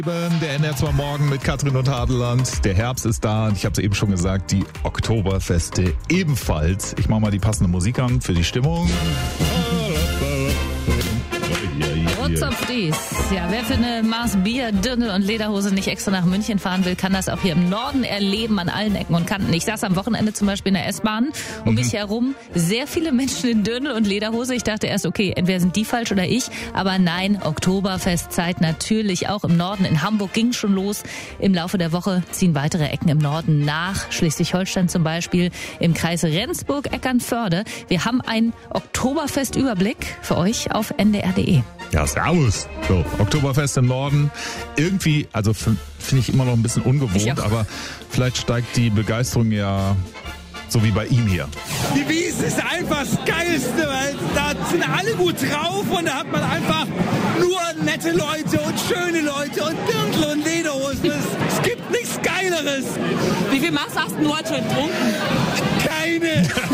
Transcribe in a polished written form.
Der NR2 Morgen mit Katrin und Hadeland. Der Herbst ist da und ich habe es eben schon gesagt, die Oktoberfeste ebenfalls. Ich mache mal die passende Musik an für die Stimmung. Rotz Dies. Ja, wer für eine Maß Bier, Dirndl und Lederhose nicht extra nach München fahren will, kann das auch hier im Norden erleben, an allen Ecken und Kanten. Ich saß am Wochenende zum Beispiel in der S-Bahn, um mich herum sehr viele Menschen in Dirndl und Lederhose. Ich dachte erst, okay, entweder sind die falsch oder ich, aber nein, Oktoberfestzeit natürlich auch im Norden. In Hamburg ging schon los. Im Laufe der Woche ziehen weitere Ecken im Norden nach. Schleswig-Holstein zum Beispiel, im Kreis Rendsburg-Eckernförde. Wir haben einen Oktoberfest-Überblick für euch auf ndr.de. Ja, servus. So, Oktoberfest im Norden. Irgendwie, also finde ich immer noch ein bisschen ungewohnt, aber vielleicht steigt die Begeisterung ja so wie bei ihm hier. Die Wiesn ist einfach das Geilste, weil da sind alle gut drauf und da hat man einfach nur nette Leute und schöne Leute und Dirndl und Lederhosen. Es gibt nichts Geileres. Wie viel Maß hast du heute schon getrunken? Keine.